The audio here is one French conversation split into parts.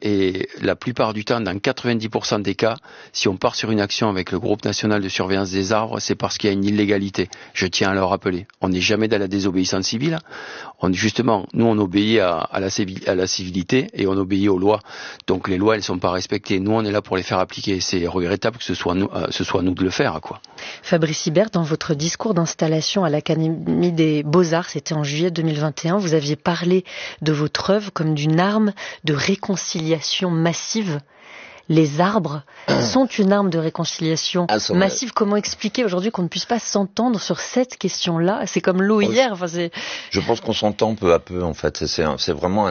et la plupart du temps, dans 90% des cas, si on part sur une action avec le groupe national de surveillance des arbres, c'est parce qu'il y a une illégalité. Je tiens à le rappeler. On n'est jamais dans la désobéissance civile. Justement, nous, on obéit à la civilité et on obéit aux lois. Donc les lois, elles sont pas respectées. Nous, on est là pour les faire appliquer. C'est regrettable que ce soit nous de le faire, quoi. Fabrice Hibert, dans votre discours d'installation à l'Académie des Beaux-Arts, c'était en juillet 2021, vous aviez parlé de votre œuvre comme d'une arme de réconciliation massive. Les arbres sont une arme de réconciiliation massive. Comment expliquer aujourd'hui qu'on ne puisse pas s'entendre sur cette question-là? C'est comme l'eau hier. Enfin, je pense qu'on s'entend peu à peu, en fait. C'est vraiment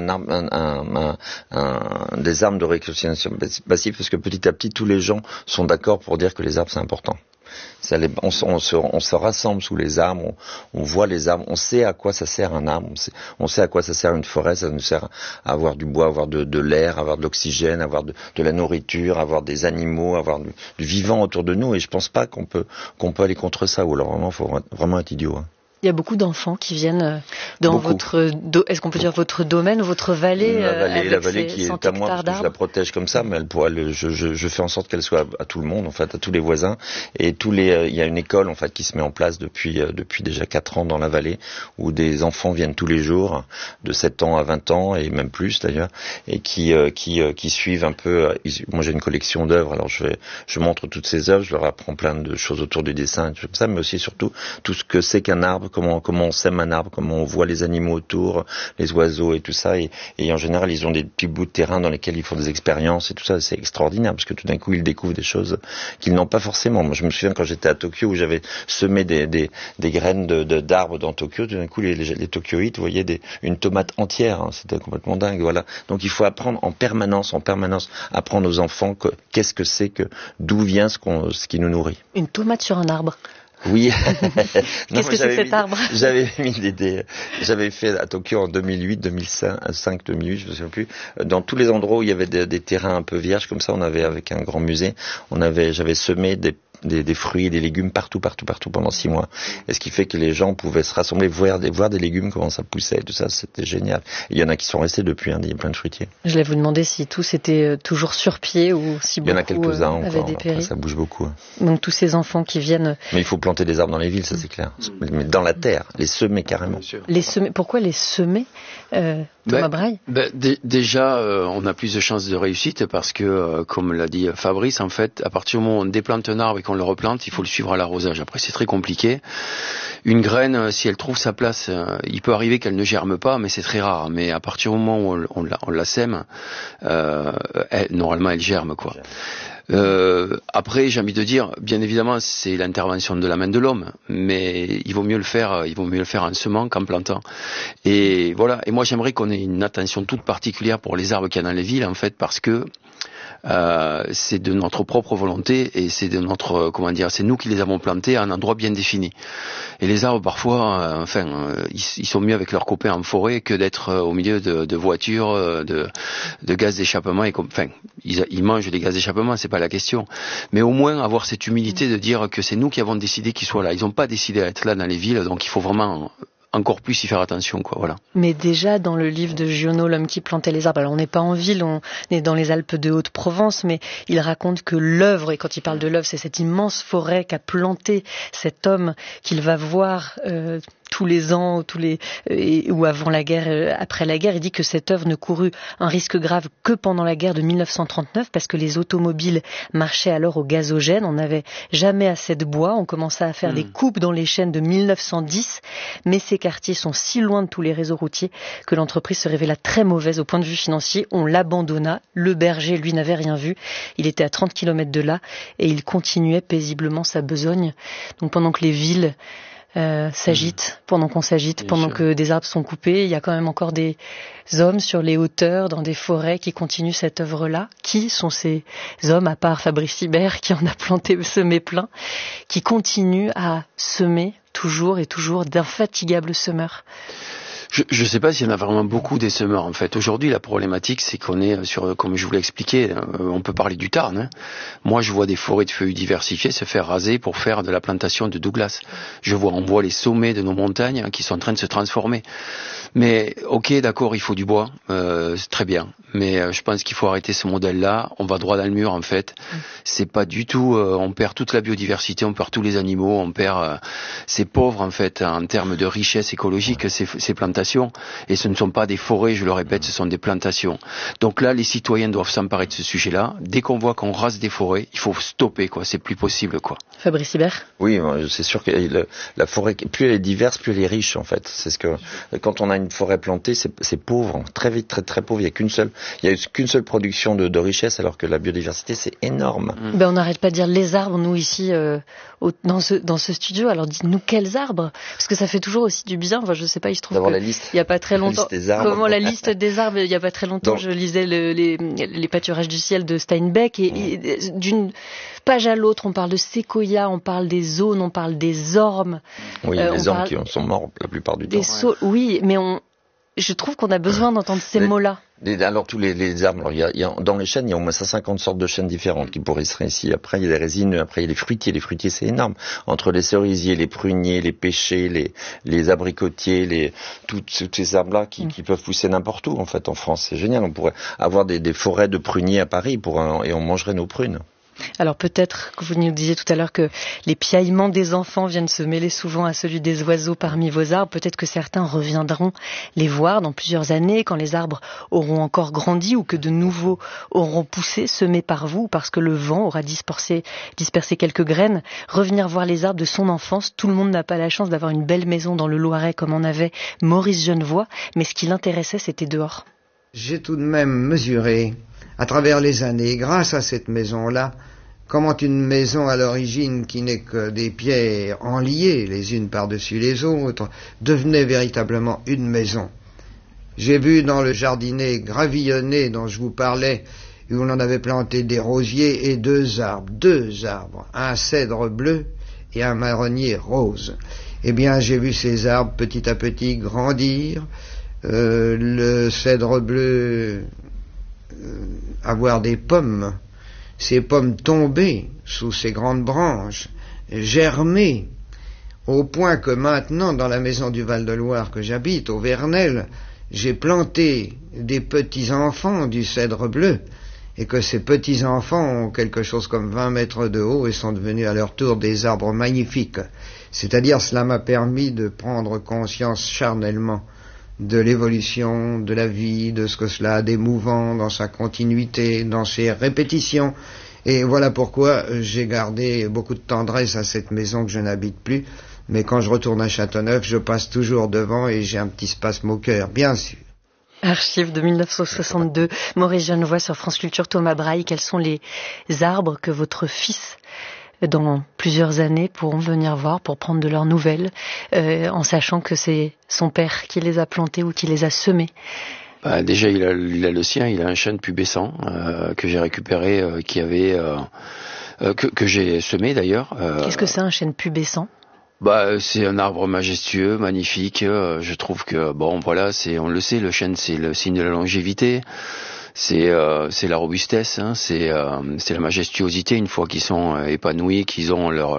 des armes de réconciliation massive, parce que petit à petit, tous les gens sont d'accord pour dire que les arbres, c'est important. On se rassemble sous les arbres, on voit les arbres, on sait à quoi ça sert un arbre, on sait à quoi ça sert une forêt. Ça nous sert à avoir du bois, avoir de l'air, avoir de l'oxygène, avoir de la nourriture, avoir des animaux, avoir du vivant autour de nous, et je pense pas qu'on peut aller contre ça, ou alors vraiment, faut vraiment être idiot, hein. Il y a beaucoup d'enfants qui viennent dans est-ce qu'on peut dire votre domaine, votre vallée? La vallée qui est à moi, parce que je la protège comme ça, mais je fais en sorte qu'elle soit à tout le monde, en fait, à tous les voisins. Et il y a une école, en fait, qui se met en place depuis déjà 4 ans dans la vallée, où des enfants viennent tous les jours, de 7 ans à 20 ans, et même plus d'ailleurs, et qui suivent un peu. Moi, j'ai une collection d'œuvres, alors je montre toutes ces œuvres, je leur apprends plein de choses autour du dessin, tout ça, mais aussi surtout tout ce que c'est qu'un arbre, comment on sème un arbre, comment on voit les animaux autour, les oiseaux et tout ça, et en général ils ont des petits bouts de terrain dans lesquels ils font des expériences et tout ça. C'est extraordinaire, parce que tout d'un coup ils découvrent des choses qu'ils n'ont pas forcément. Moi je me souviens quand j'étais à Tokyo, où j'avais semé des graines d'arbres dans Tokyo, tout d'un coup les Tokyoïtes voyaient une tomate entière, hein. C'était complètement dingue, voilà. Donc il faut apprendre en permanence, apprendre aux enfants qu'est-ce que c'est, d'où vient ce qui nous nourrit. Une tomate sur un arbre. Oui. Qu'est-ce que c'est cet arbre? J'avais fait à Tokyo en 2008, 2005, 2008, je me souviens plus. Dans tous les endroits où il y avait des terrains un peu vierges comme ça, avec un grand musée, j'avais semé des fruits et des légumes partout pendant 6 mois. Et ce qui fait que les gens pouvaient se rassembler, voir des légumes, comment ça poussait, tout ça, c'était génial. Et il y en a qui sont restés depuis, hein, il y a plein de fruitiers. Je voulais vous demander si tous étaient toujours sur pied, ou si beaucoup avaient dépéri. Il y en a quelques-uns encore, après, ça bouge beaucoup. Donc tous ces enfants qui viennent... Mais il faut planter des arbres dans les villes, ça c'est clair. Mais dans la terre, les semer carrément. Pourquoi les semer, Thomas Braille? Déjà, on a plus de chances de réussite parce que, comme l'a dit Fabrice, en fait, à partir du moment où on déplante un arbre et qu'on le replante, il faut le suivre à l'arrosage. Après, c'est très compliqué. Une graine, si elle trouve sa place, il peut arriver qu'elle ne germe pas, mais c'est très rare. Mais à partir du moment où on la sème, normalement, elle germe, quoi. Après, j'ai envie de dire, bien évidemment, c'est l'intervention de la main de l'homme, mais il vaut mieux le faire en semant qu'en plantant. Et voilà. Et moi, j'aimerais qu'on ait une attention toute particulière pour les arbres qu'il y a dans les villes, en fait, parce que c'est de notre propre volonté et c'est de notre, c'est nous qui les avons plantés à un endroit bien défini. Et les arbres, parfois, ils sont mieux avec leurs copains en forêt que d'être au milieu de voitures, de gaz d'échappement. Ils mangent des gaz d'échappement, c'est pas la question. Mais au moins avoir cette humilité de dire que c'est nous qui avons décidé qu'ils soient là. Ils n'ont pas décidé d'être là dans les villes, donc il faut vraiment encore plus y faire attention, quoi, voilà. Mais déjà, dans le livre de Giono, L'homme qui plantait les arbres, alors on n'est pas en ville, on est dans les Alpes de Haute-Provence, mais il raconte que l'œuvre, et quand il parle de l'œuvre, c'est cette immense forêt qu'a planté cet homme qu'il va voir tous les ans, ou avant la guerre, après la guerre. Il dit que cette œuvre ne courut un risque grave que pendant la guerre de 1939, parce que les automobiles marchaient alors au gazogène. On n'avait jamais assez de bois. On commençait à faire des coupes dans les chênes de 1910, mais ces quartiers sont si loin de tous les réseaux routiers que l'entreprise se révéla très mauvaise au point de vue financier. On l'abandonna. Le berger, lui, n'avait rien vu. Il était à 30 km de là et il continuait paisiblement sa besogne. Donc pendant que les villes s'agitent, pendant qu'on s'agite, pendant que des arbres sont coupés, il y a quand même encore des hommes sur les hauteurs, dans des forêts, qui continuent cette œuvre-là. Qui sont ces hommes, à part Fabrice Hibert, qui en a semé plein, qui continuent à semer toujours et toujours, d'infatigables semeurs? Je ne sais pas s'il y en a vraiment beaucoup des semeurs en fait. Aujourd'hui, la problématique, c'est qu'on est sur, comme je vous l'ai expliqué, on peut parler du Tarn. Hein. Moi, je vois des forêts de feuilles diversifiées se faire raser pour faire de la plantation de Douglas. On voit les sommets de nos montagnes qui sont en train de se transformer. Mais ok, d'accord, il faut du bois, c'est très bien. Mais je pense qu'il faut arrêter ce modèle-là. On va droit dans le mur en fait. C'est pas du tout. On perd toute la biodiversité, on perd tous les animaux, on perd. C'est pauvre en fait en termes de richesse écologique ces plantations. Et ce ne sont pas des forêts, je le répète, ce sont des plantations. Donc là, les citoyens doivent s'emparer de ce sujet-là. Dès qu'on voit qu'on rase des forêts, il faut stopper, quoi. C'est plus possible, quoi. Fabrice Hibert. Oui, c'est sûr que la forêt, plus elle est diverse, plus elle est riche, en fait. C'est ce que, quand on a une forêt plantée, c'est pauvre, très vite, très, très pauvre. Il y a qu'une seule production de richesse, alors que la biodiversité, c'est énorme. Ben, on n'arrête pas de dire les arbres, nous, ici, dans ce studio. Alors, dites-nous quels arbres? Parce que ça fait toujours aussi du bien. Enfin, je sais pas, il se trouve que il y a pas très longtemps. Comment la liste des arbres? Il y a pas très longtemps, je lisais les pâturages du ciel de Steinbeck et d'une page à l'autre, on parle de séquoia, on parle des aunes, on parle des ormes. Oui, les ormes qui sont morts la plupart du temps. Oui, mais je trouve qu'on a besoin d'entendre ces mots-là. Alors tous les arbres, dans les chênes, il y a au moins 150 sortes de chênes différentes qui pourrisseraient ici. Après, il y a les résineux, après il y a les fruitiers. Les fruitiers, c'est énorme. Entre les cerisiers, les pruniers, les pêchers, les abricotiers, tous ces arbres-là qui peuvent pousser n'importe où, en fait, en France. C'est génial. On pourrait avoir des forêts de pruniers à Paris et on mangerait nos prunes. Alors peut-être que vous nous disiez tout à l'heure que les piaillements des enfants viennent se mêler souvent à celui des oiseaux parmi vos arbres. Peut-être que certains reviendront les voir dans plusieurs années quand les arbres auront encore grandi ou que de nouveaux auront poussé, semés par vous, parce que le vent aura dispersé quelques graines. Revenir voir les arbres de son enfance. Tout le monde n'a pas la chance d'avoir une belle maison dans le Loiret comme en avait Maurice Genevoix, mais ce qui l'intéressait, c'était dehors. J'ai tout de même mesuré à travers les années, grâce à cette maison-là, comment une maison à l'origine qui n'est que des pierres enliées les unes par-dessus les autres, devenait véritablement une maison. J'ai vu dans le jardinet gravillonné dont je vous parlais, où on en avait planté des rosiers et deux arbres, un cèdre bleu et un marronnier rose. Eh bien, j'ai vu ces arbres petit à petit grandir, le cèdre bleu avoir des pommes, ces pommes tomber sous ces grandes branches, germer, au point que maintenant, dans la maison du Val-de-Loire que j'habite, au Vernel, j'ai planté des petits-enfants du cèdre bleu, et que ces petits-enfants ont quelque chose comme 20 mètres de haut et sont devenus à leur tour des arbres magnifiques. C'est-à-dire, cela m'a permis de prendre conscience charnellement de l'évolution de la vie, de ce que cela a d'émouvant dans sa continuité, dans ses répétitions. Et voilà pourquoi j'ai gardé beaucoup de tendresse à cette maison que je n'habite plus. Mais quand je retourne à Châteauneuf, je passe toujours devant et j'ai un petit spasme au cœur, bien sûr. Archives de 1962, Maurice Genevoix sur France Culture, Thomas Braille. Quels sont les arbres que votre fils, dans plusieurs années, pourront venir voir pour prendre de leurs nouvelles, en sachant que c'est son père qui les a plantés ou qui les a semés? Déjà, il a le sien, il a un chêne pubescent que j'ai récupéré, que j'ai semé d'ailleurs. Qu'est-ce que c'est un chêne pubescent? C'est un arbre majestueux, magnifique. Je trouve que on le sait, le chêne c'est le signe de la longévité. C'est la robustesse, hein, c'est la majestuosité une fois qu'ils sont épanouis, qu'ils ont leur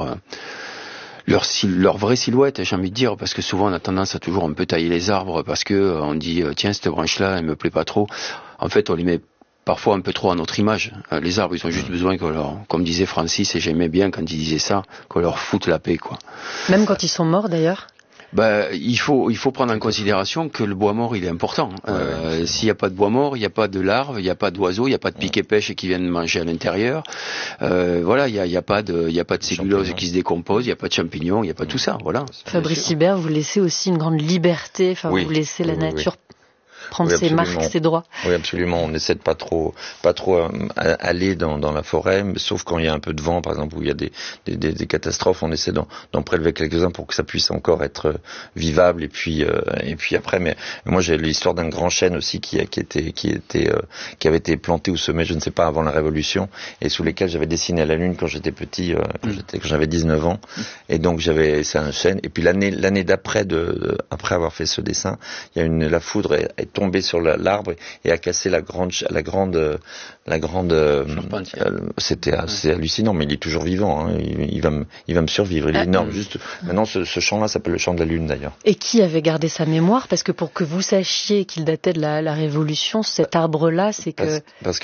vraie silhouette, j'ai envie de dire, parce que souvent on a tendance à toujours un peu tailler les arbres parce que on dit tiens, cette branche-là, elle me plaît pas trop. En fait, on les met parfois un peu trop à notre image. Les arbres, ils ont juste besoin comme disait Francis, et j'aimais bien quand il disait ça, qu'on leur foute la paix, quoi. Même quand ils sont morts d'ailleurs? Il faut prendre en considération que le bois mort, il est important. S'il n'y a pas de bois mort, il n'y a pas de larves, il n'y a pas d'oiseaux, il n'y a pas de piques et pêches qui viennent manger à l'intérieur. Il n'y a pas de cellulose qui se décompose, il n'y a pas de champignons, il n'y a pas tout ça. Voilà. Fabrice Hibert, vous laissez aussi une grande liberté. Vous laissez la nature prendre ses marques, ses droits. Oui, absolument. On essaie de pas trop aller dans la forêt, mais sauf quand il y a un peu de vent, par exemple, où il y a des catastrophes, on essaie d'en prélever quelques-uns pour que ça puisse encore être vivable. Et puis après, mais moi j'ai l'histoire d'un grand chêne aussi qui avait été planté ou semé, je ne sais pas, avant la Révolution, et sous lesquels j'avais dessiné à la lune quand j'étais petit, quand j'avais 19 ans. Et donc c'est un chêne. Et puis l'année d'après, après avoir fait ce dessin, il y a la foudre est tombée sur l'arbre et a cassé la grande. C'était assez hallucinant, mais il est toujours vivant. Hein. Il va me survivre. Il est énorme. Juste maintenant, ce champ-là s'appelle le champ de la Lune d'ailleurs. Et qui avait gardé sa mémoire? Parce que pour que vous sachiez qu'il datait de la Révolution, cet arbre-là, c'est que